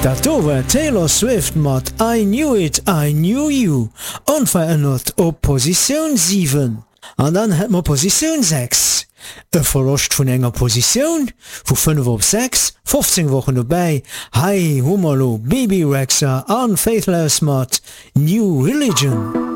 Dat dower Taylor Swift mat I Knew It, I Knew You onverändert op Position 7. An dann het ma Position 6. E verlocht vun enger Position, wo 5 op 6, 15 Wochen dabei, Hi Hummerlo, Baby Rexha an Faithless mat New Religion.